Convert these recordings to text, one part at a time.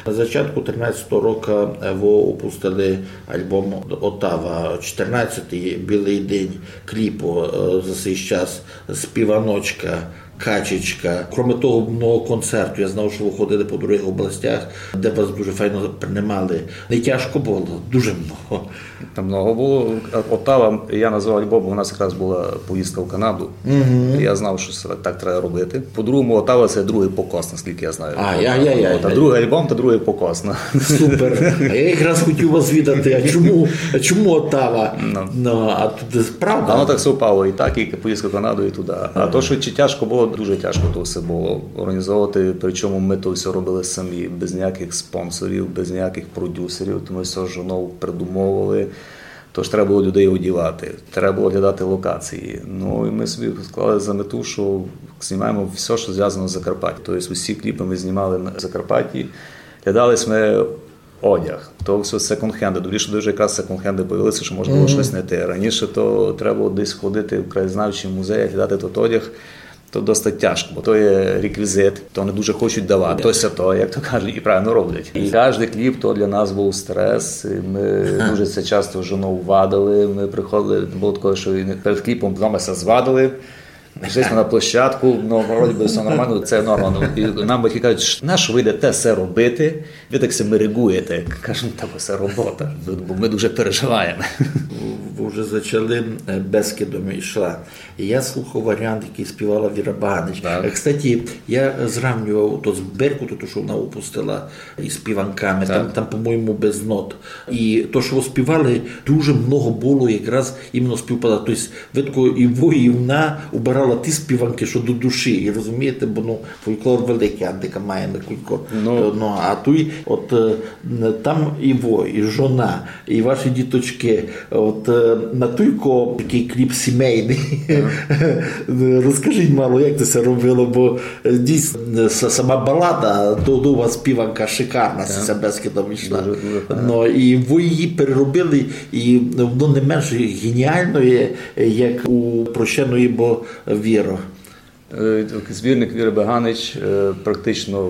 На початку 13-го року випустили альбом «Отава», 14-й «Білий день» кліпу за цей час, «Співаночка», «Качечка». Крім того, много концертів. Я знав, що ви ходили по других областях, де вас дуже файно приймали. Не тяжко було? Дуже много. Там много було. «Отава» я назвав альбом, у нас якраз була поїздка в Канаду. Я знав, що так треба робити. По-другому, «Отава» – це другий покос, наскільки я знаю. Другий альбом – це другий покос. Супер. А я якраз хотів вас відати, а чому «Отава»? А тут правда? Воно так совпало, і так, і поїздка в Канаду, і туди. А то, що чи тяжко було, дуже тяжко то все було організовувати, причому ми то все робили самі, без ніяких спонсорів, без ніяких продюсерів, тому все з жоною придумовували. Тож треба було людей одягати, треба було глядати локації. Ну і ми собі склали за мету, що знімаємо все, що зв'язано з Закарпаттям. Тобто усі кліпи ми знімали на Закарпатті, глядались ми одяг, то все секонд-хенди. Добріше дуже якраз секонд-хенди появилися, що можна було щось знайти. Раніше то треба було десь ходити в краєзнавчий музей, глядати той одяг. То досить тяжко, бо то є реквізит, то не дуже хочуть давати. Тось то, як то кажуть, і правильно роблять. І кожен кліп то для нас був стрес. Ми дуже це часто жону вадили. Ми приходили, було таке, що перед кліпом вдома звадили. Жили на площадку, вроді би все нормально, це нормально. І нам батьки кажуть, нащо ви йдете все робити, ви так себе реагуєте. Кажемо, так це робота, бо ми дуже переживаємо. Ви вже почали «Бескидом» йшла. І я слухав варіант, який співала Віра Баганич. Кстати, я зрівнював то з «Беркуту», що вона випустила, і співанками, там, по-моєму, без нот. І то, що ви співали, дуже много було якраз іменно співпадало. Тобто, ви тако і ви, і вона убирала ті співанки, що до душі. І розумієте, бо фольклор великий, Антика має на кулько. А тут, от там і ви, і жона, і ваші діточки. От на туйко такий кліп сімейний. Розкажіть мало, як це робило, бо дійсно сама балада, то у вас співанка шикарна, ця «Бескидом» йшла. І ви її переробили, і воно не менш геніально є, як у «Прощеної бо Віро». Збірник Віри Баганич, практично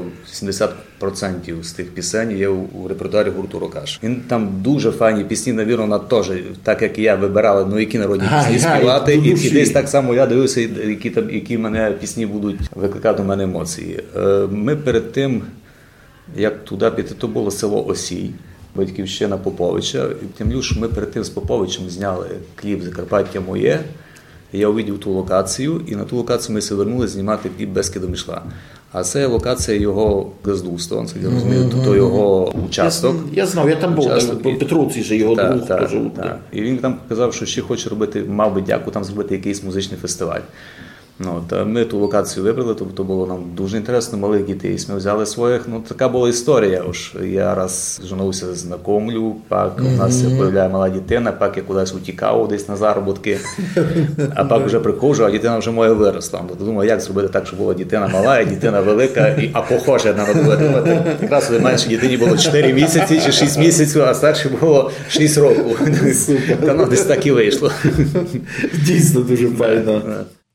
70% з тих пісень є у репертуарі гурту «Рокаш». Він там дуже файні пісні, навірно, вона теж, так як і я, вибирали, які народні пісні співати, і десь так само я дивився, які мене пісні будуть викликати у мене емоції. Ми перед тим, як туди піти, то було село Осій, батьківщина Поповича. І тим більше ми перед тим з Поповичем зняли кліп «Закарпаття моє». Я увидів ту локацію, і на ту локацію ми повернулися знімати кліп «Бескидом» йшла. А це локація його газдуства, я розумію, то його участок. Я знав, я там був, по Петровці же його друг теж. І він там казав, що ще хоче робити, мав би дяку, там зробити якийсь музичний фестиваль. Ми ту локацію вибрали, тобто було нам дуже інтересно, малих дітей. Ми взяли своїх, така була історія. Я раз з жоною знайомлю, пак у нас з'являє мала дитина, пак я кудись утікав десь на заробітки, а пак вже приходжу, а дитина вже моя виросла. Думаю, як зробити так, щоб була дитина мала, і дитина велика, а похожа на мене. Якраз менше дитині було 4 місяці чи 6 місяців, а старші було 6 років. Десь так і вийшло. Дійсно дуже файно.